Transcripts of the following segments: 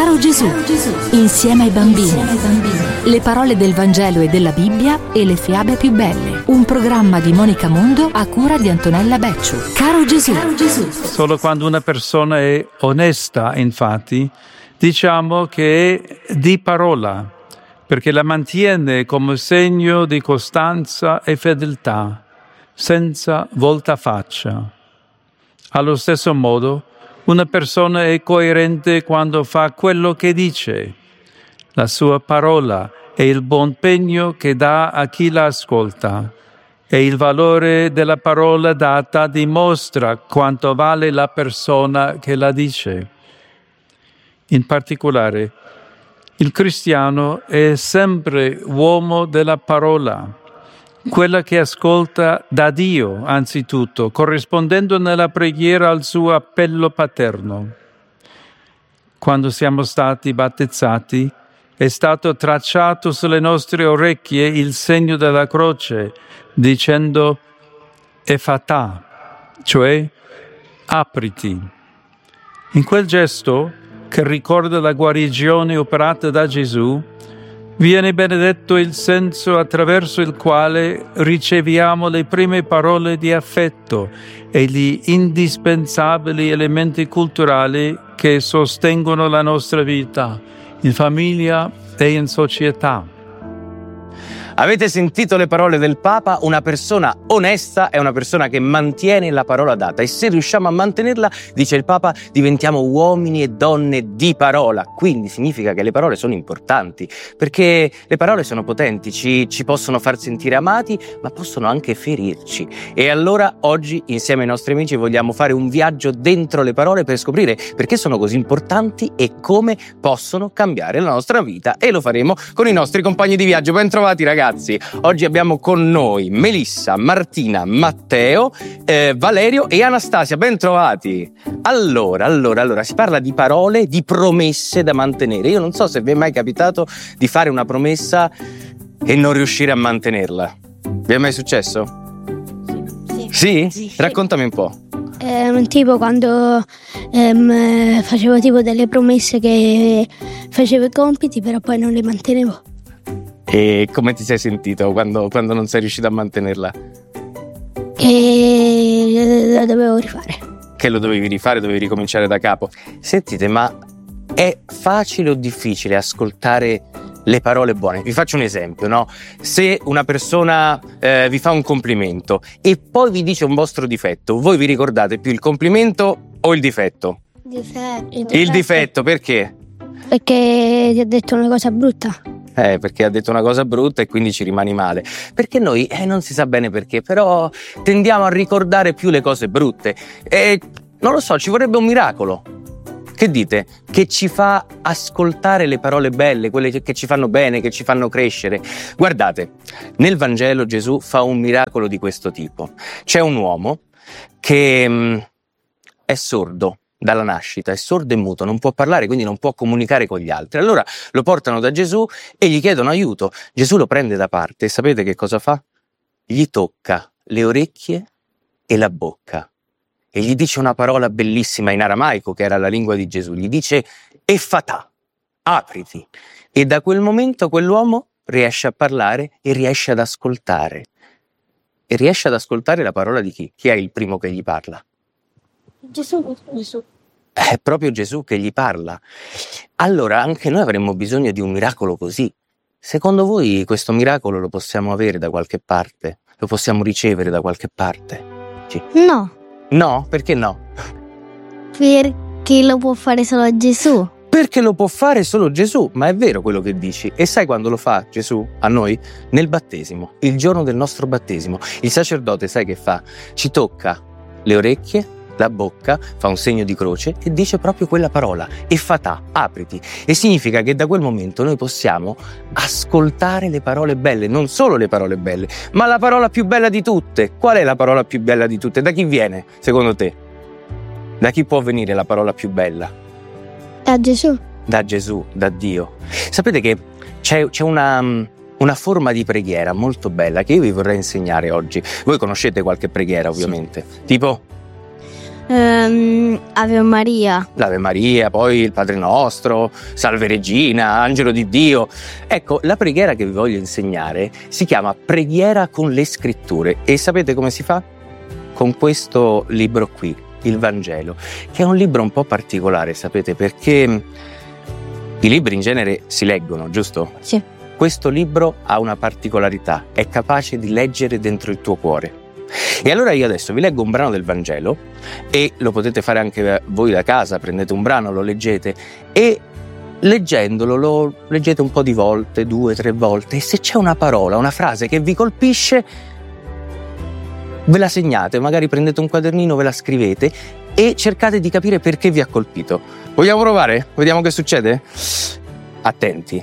Caro Gesù, insieme ai bambini. Le parole del Vangelo e della Bibbia e le fiabe più belle. Un programma di Monica Mondo a cura di Antonella Becciu. Caro Gesù. Solo quando una persona è onesta, infatti, diciamo che è di parola, perché la mantiene come segno di costanza e fedeltà, senza voltafaccia. Allo stesso modo, una persona è coerente quando fa quello che dice. La sua parola è il buon pegno che dà a chi la ascolta e il valore della parola data dimostra quanto vale la persona che la dice. In particolare, il cristiano è sempre uomo della parola, quella che ascolta da Dio anzitutto, corrispondendo nella preghiera al suo appello paterno. Quando siamo stati battezzati, è stato tracciato sulle nostre orecchie il segno della croce, dicendo Efatà, cioè apriti. In quel gesto, che ricorda la guarigione operata da Gesù, viene benedetto il senso attraverso il quale riceviamo le prime parole di affetto e gli indispensabili elementi culturali che sostengono la nostra vita, in famiglia e in società. Avete sentito le parole del Papa? Una persona onesta è una persona che mantiene la parola data e se riusciamo a mantenerla, dice il Papa, diventiamo uomini e donne di parola. Quindi significa che le parole sono importanti, perché le parole sono potenti, ci possono far sentire amati, ma possono anche ferirci. E allora oggi, insieme ai nostri amici, vogliamo fare un viaggio dentro le parole per scoprire perché sono così importanti e come possono cambiare la nostra vita. E lo faremo con i nostri compagni di viaggio. Ben trovati, ragazzi. Oggi abbiamo con noi Melissa, Martina, Matteo, Valerio e Anastasia. Ben trovati. Allora, si parla di parole, di promesse da mantenere. Io non so se vi è mai capitato di fare una promessa e non riuscire a mantenerla. Vi è mai successo? Sì? Sì? Raccontami un po'. Tipo quando facevo tipo delle promesse che facevo i compiti, però poi non le mantenevo. E come ti sei sentito quando non sei riuscito a mantenerla? Che la dovevo rifare. Che lo dovevi rifare, dovevi ricominciare da capo. Sentite, ma è facile o difficile ascoltare le parole buone? Vi faccio un esempio, no? Se una persona vi fa un complimento e poi vi dice un vostro difetto, voi vi ricordate più il complimento o il difetto? Il difetto, perché? Perché ti ha detto una cosa brutta. Perché ha detto una cosa brutta e quindi ci rimani male. Perché noi, non si sa bene perché, però tendiamo a ricordare più le cose brutte. E non lo so, ci vorrebbe un miracolo. Che dite? Che ci fa ascoltare le parole belle, quelle che ci fanno bene, che ci fanno crescere. Guardate, nel Vangelo Gesù fa un miracolo di questo tipo. C'è un uomo che è sordo. Dalla nascita, è sordo e muto, non può parlare, quindi non può comunicare con gli altri. Allora lo portano da Gesù e gli chiedono aiuto. Gesù lo prende da parte e sapete che cosa fa? Gli tocca le orecchie e la bocca e gli dice una parola bellissima in aramaico, che era la lingua di Gesù. Gli dice Efatà, apriti. E da quel momento quell'uomo riesce a parlare e riesce ad ascoltare. E riesce ad ascoltare la parola di chi? Chi è il primo che gli parla? Gesù. È proprio Gesù che gli parla. Allora anche noi avremmo bisogno di un miracolo così. Secondo voi questo miracolo lo possiamo avere da qualche parte? Lo possiamo ricevere da qualche parte? Sì. No. No? Perché no? Perché lo può fare solo Gesù. Perché lo può fare solo Gesù, ma è vero quello che dici. E sai quando lo fa Gesù a noi? Nel battesimo, il giorno del nostro battesimo. Il sacerdote sai che fa? Ci tocca le orecchie, la bocca, fa un segno di croce e dice proprio quella parola, Efatà, apriti. E significa che da quel momento noi possiamo ascoltare le parole belle, non solo le parole belle, ma la parola più bella di tutte. Qual è la parola più bella di tutte? Da chi viene, secondo te? Da chi può venire la parola più bella? Da Gesù. Da Gesù, da Dio. Sapete che c'è una forma di preghiera molto bella che io vi vorrei insegnare oggi. Voi conoscete qualche preghiera, ovviamente. Sì. Tipo? Ave Maria. L'Ave Maria, poi il Padre Nostro, Salve Regina, Angelo di Dio. Ecco, la preghiera che vi voglio insegnare si chiama Preghiera con le Scritture. E sapete come si fa? Con questo libro qui, il Vangelo, che è un libro un po' particolare, sapete, perché i libri in genere si leggono, giusto? Sì. Questo libro ha una particolarità, è capace di leggere dentro il tuo cuore. E allora io adesso vi leggo un brano del Vangelo, e lo potete fare anche voi da casa, prendete un brano, lo leggete, e leggendolo lo leggete un po' di volte, 2, 3 volte, e se c'è una parola, una frase che vi colpisce, ve la segnate, magari prendete un quadernino, ve la scrivete e cercate di capire perché vi ha colpito. Vogliamo provare? Vediamo che succede? Attenti.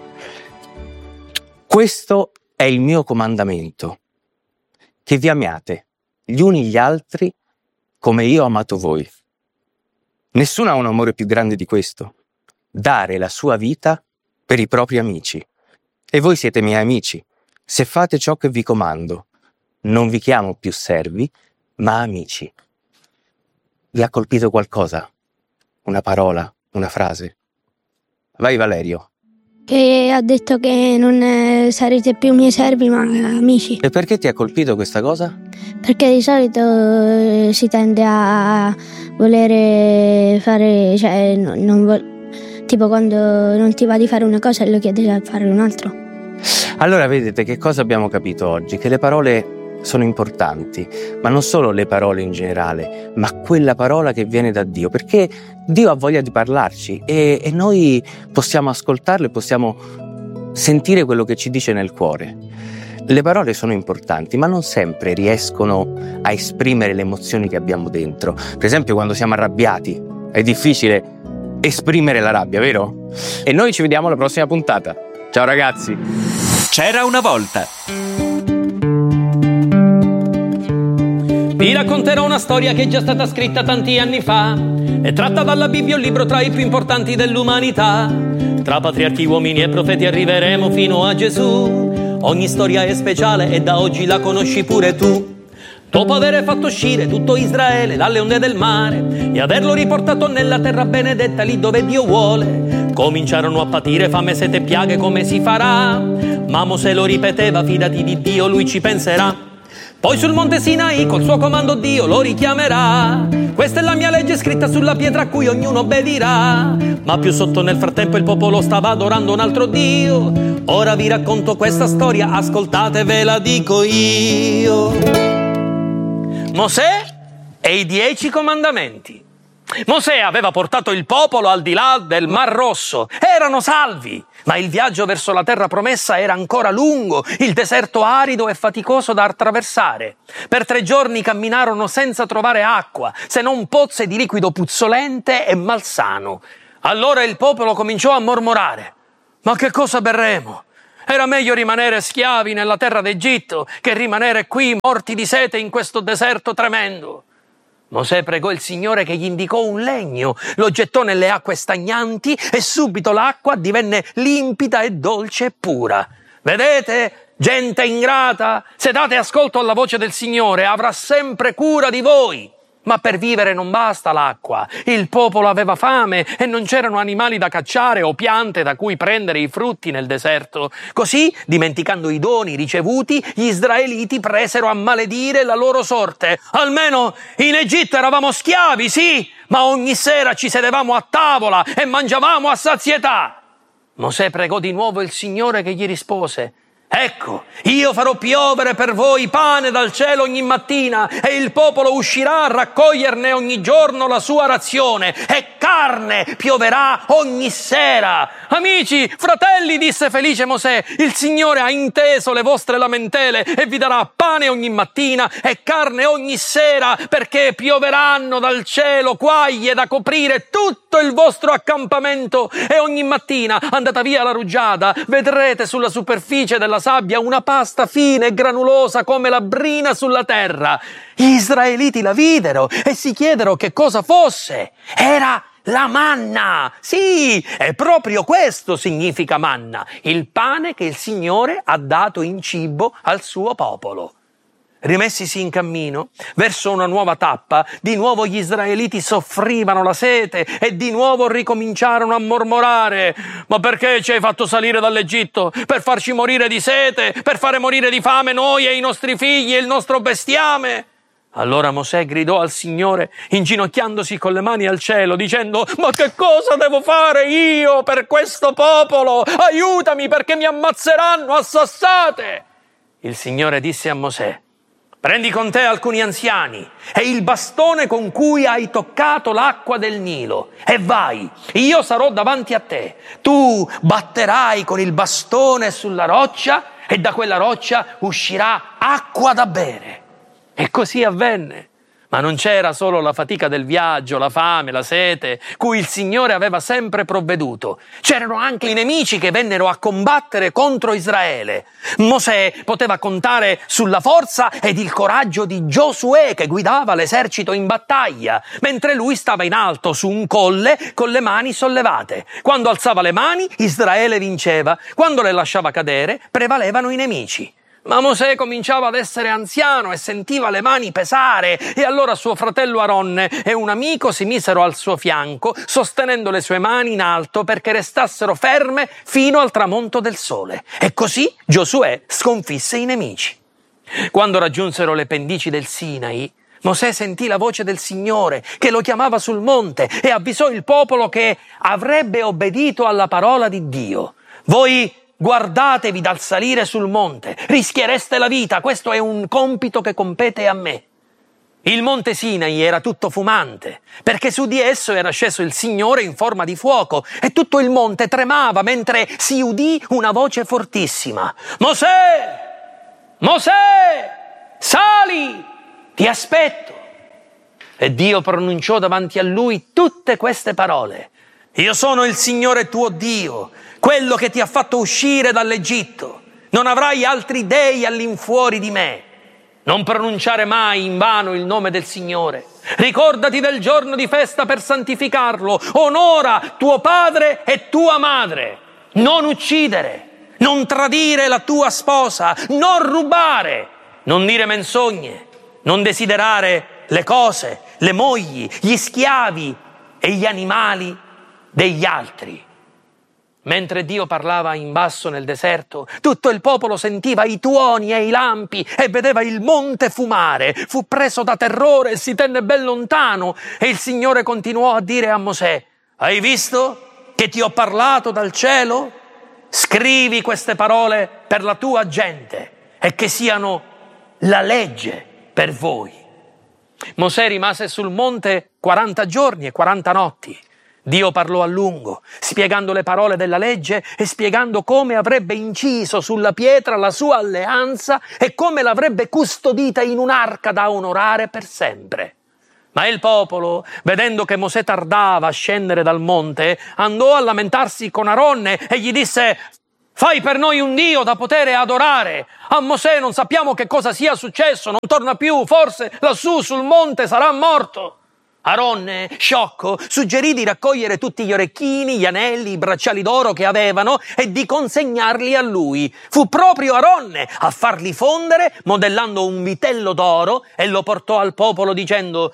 Questo è il mio comandamento, che vi amiate gli uni gli altri come io ho amato voi. Nessuno ha un amore più grande di questo, dare la sua vita per i propri amici. E voi siete miei amici, se fate ciò che vi comando. Non vi chiamo più servi, ma amici. Vi ha colpito qualcosa? Una parola, una frase? Vai Valerio. Che ha detto che non sarete più miei servi ma amici. E perché ti ha colpito questa cosa? Perché di solito si tende a volere fare, cioè tipo quando non ti va di fare una cosa e lo chiedi a fare un altro. Allora vedete che cosa abbiamo capito oggi? Che le parole sono importanti, ma non solo le parole in generale, ma quella parola che viene da Dio, perché Dio ha voglia di parlarci e noi possiamo ascoltarlo e possiamo sentire quello che ci dice nel cuore. Le parole sono importanti, ma non sempre riescono a esprimere le emozioni che abbiamo dentro. Per esempio, quando siamo arrabbiati, è difficile esprimere la rabbia, vero? E noi ci vediamo alla prossima puntata. Ciao ragazzi! C'era una volta. Vi racconterò una storia che è già stata scritta tanti anni fa. È tratta dalla Bibbia, un libro tra i più importanti dell'umanità. Tra patriarchi, uomini e profeti arriveremo fino a Gesù. Ogni storia è speciale e da oggi la conosci pure tu. Dopo aver fatto uscire tutto Israele dalle onde del mare e averlo riportato nella terra benedetta lì dove Dio vuole, cominciarono a patire fame, sete e piaghe, come si farà? Ma Mosè lo ripeteva, fidati di Dio, lui ci penserà. Poi sul monte Sinai col suo comando Dio lo richiamerà. Questa è la mia legge scritta sulla pietra a cui ognuno obbedirà. Ma più sotto nel frattempo il popolo stava adorando un altro Dio. Ora vi racconto questa storia, ascoltate, ve la dico io. Mosè e i 10 comandamenti. Mosè aveva portato il popolo al di là del Mar Rosso. Erano salvi. Ma il viaggio verso la terra promessa era ancora lungo, il deserto arido e faticoso da attraversare. Per 3 giorni camminarono senza trovare acqua, se non pozze di liquido puzzolente e malsano. Allora il popolo cominciò a mormorare: ma che cosa berremo? Era meglio rimanere schiavi nella terra d'Egitto che rimanere qui morti di sete in questo deserto tremendo. Mosè pregò il Signore che gli indicò un legno, lo gettò nelle acque stagnanti e subito l'acqua divenne limpida e dolce e pura. Vedete, gente ingrata, se date ascolto alla voce del Signore, avrà sempre cura di voi. Ma per vivere non basta l'acqua. Il popolo aveva fame e non c'erano animali da cacciare o piante da cui prendere i frutti nel deserto. Così, dimenticando i doni ricevuti, gli israeliti presero a maledire la loro sorte. Almeno in Egitto eravamo schiavi, sì, ma ogni sera ci sedevamo a tavola e mangiavamo a sazietà. Mosè pregò di nuovo il Signore che gli rispose: ecco, io farò piovere per voi pane dal cielo ogni mattina e il popolo uscirà a raccoglierne ogni giorno la sua razione e carne pioverà ogni sera. Amici, fratelli, disse felice Mosè, il Signore ha inteso le vostre lamentele e vi darà pane ogni mattina e carne ogni sera, perché pioveranno dal cielo quaglie da coprire tutto il vostro accampamento e ogni mattina, andata via la rugiada, vedrete sulla superficie della sabbia una pasta fine e granulosa come la brina sulla terra. Gli israeliti la videro e si chiedero che cosa fosse. Era la manna! Sì, è proprio questo significa manna, il pane che il Signore ha dato in cibo al suo popolo. rimessisi in cammino verso una nuova tappa, di nuovo gli israeliti soffrivano la sete e di nuovo ricominciarono a mormorare: ma perché ci hai fatto salire dall'Egitto? Per farci morire di sete? Per fare morire di fame noi e i nostri figli e il nostro bestiame? Allora Mosè gridò al Signore, inginocchiandosi con le mani al cielo, dicendo: ma che cosa devo fare io per questo popolo? Aiutami, perché mi ammazzeranno a sassate! Il Signore disse a Mosè: prendi con te alcuni anziani e il bastone con cui hai toccato l'acqua del Nilo e vai, io sarò davanti a te. Tu batterai con il bastone sulla roccia e da quella roccia uscirà acqua da bere. E così avvenne. Ma non c'era solo la fatica del viaggio, la fame, la sete, cui il Signore aveva sempre provveduto. C'erano anche i nemici che vennero a combattere contro Israele. Mosè poteva contare sulla forza ed il coraggio di Giosuè, che guidava l'esercito in battaglia, mentre lui stava in alto su un colle con le mani sollevate. Quando alzava le mani, Israele vinceva. Quando le lasciava cadere, prevalevano i nemici. Ma Mosè cominciava ad essere anziano e sentiva le mani pesare, e allora suo fratello Aronne e un amico si misero al suo fianco, sostenendo le sue mani in alto perché restassero ferme fino al tramonto del sole. E così Giosuè sconfisse i nemici. Quando raggiunsero le pendici del Sinai, Mosè sentì la voce del Signore che lo chiamava sul monte e avvisò il popolo che avrebbe obbedito alla parola di Dio. Voi guardatevi dal salire sul monte, rischiereste la vita, questo è un compito che compete a me. Il monte Sinai era tutto fumante, perché su di esso era sceso il Signore in forma di fuoco, e tutto il monte tremava mentre si udì una voce fortissima: Mosè! Mosè! Sali! Ti aspetto! E Dio pronunciò davanti a lui tutte queste parole: io sono il Signore tuo Dio, quello che ti ha fatto uscire dall'Egitto. Non avrai altri dei all'infuori di me. Non pronunciare mai in vano il nome del Signore. Ricordati del giorno di festa per santificarlo. Onora tuo padre e tua madre. Non uccidere, non tradire la tua sposa, non rubare, non dire menzogne, non desiderare le cose, le mogli, gli schiavi e gli animali degli altri. Mentre Dio parlava in basso nel deserto, tutto il popolo sentiva i tuoni e i lampi e vedeva il monte fumare. Fu preso da terrore e si tenne ben lontano. E il Signore continuò a dire a Mosè: hai visto che ti ho parlato dal cielo? Scrivi queste parole per la tua gente e che siano la legge per voi. Mosè rimase sul monte 40 giorni e 40 notti. Dio parlò a lungo, spiegando le parole della legge e spiegando come avrebbe inciso sulla pietra la sua alleanza e come l'avrebbe custodita in un'arca da onorare per sempre. Ma il popolo, vedendo che Mosè tardava a scendere dal monte, andò a lamentarsi con Aronne e gli disse: fai per noi un Dio da poter adorare. A Mosè non sappiamo che cosa sia successo, non torna più, forse lassù sul monte sarà morto. Aronne, sciocco, suggerì di raccogliere tutti gli orecchini, gli anelli, i bracciali d'oro che avevano e di consegnarli a lui. Fu proprio Aronne a farli fondere, modellando un vitello d'oro, e lo portò al popolo dicendo: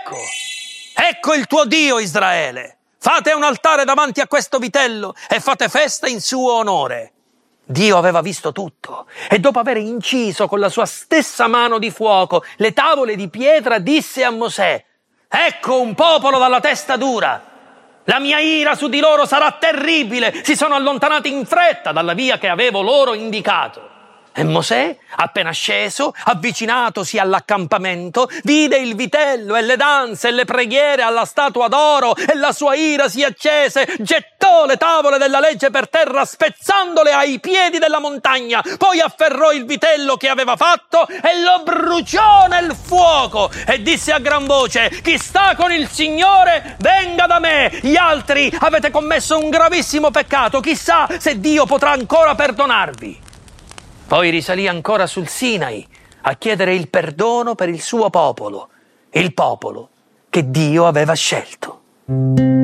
ecco il tuo Dio Israele. Fate un altare davanti a questo vitello e fate festa in suo onore. Dio aveva visto tutto e dopo aver inciso con la sua stessa mano di fuoco le tavole di pietra disse a Mosè: ecco un popolo dalla testa dura. La mia ira su di loro sarà terribile. Si sono allontanati in fretta dalla via che avevo loro indicato. E Mosè, appena sceso, avvicinatosi all'accampamento, vide il vitello e le danze e le preghiere alla statua d'oro e la sua ira si accese, gettò le tavole della legge per terra spezzandole ai piedi della montagna, poi afferrò il vitello che aveva fatto e lo bruciò nel fuoco e disse a gran voce: chi sta con il Signore venga da me, gli altri avete commesso un gravissimo peccato, chissà se Dio potrà ancora perdonarvi. Poi risalì ancora sul Sinai a chiedere il perdono per il suo popolo, il popolo che Dio aveva scelto.